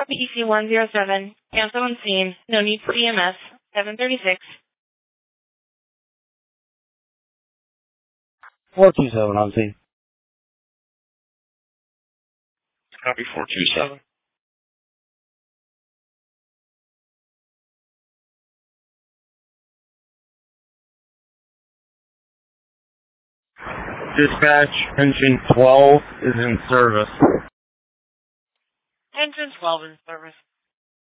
Copy EC-107. Cancel on scene. No need for EMS. 736. 427 on scene. Copy 427. Dispatch, engine 12 is in service. Engine 12 in service.